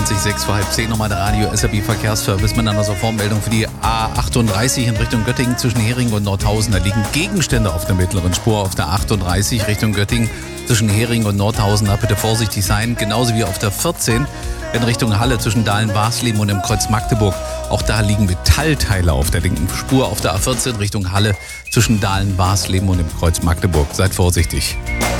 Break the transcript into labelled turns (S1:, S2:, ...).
S1: 20, 6 vor halb 10 nochmal der Radio SRB Verkehrsservice mit einer Sofortmeldung für die A38 in Richtung Göttingen zwischen Hering und Nordhausen. Da liegen Gegenstände auf der mittleren Spur auf der 38 Richtung Göttingen zwischen Hering und Nordhausen. Da bitte vorsichtig sein. Genauso wie auf der 14 in Richtung Halle zwischen Dahlen-Warsleben und im Kreuz Magdeburg. Auch da liegen Metallteile auf der linken Spur auf der A14 Richtung Halle zwischen Dahlen-Warsleben und im Kreuz Magdeburg. Seid vorsichtig.